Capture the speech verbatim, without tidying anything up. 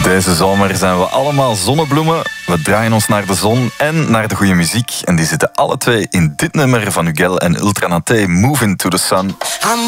Deze zomer zijn we allemaal zonnebloemen. We draaien ons naar de zon en naar de goede muziek. En die zitten alle twee in dit nummer van Hugel en Ultra Naté, Move Into the Sun.